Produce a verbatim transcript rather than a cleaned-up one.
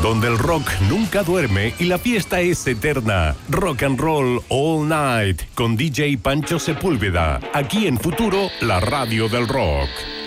donde el rock nunca duerme y la fiesta es eterna. Rock and Roll All Night con D J Pancho Sepúlveda, aquí en Futuro, la radio del rock.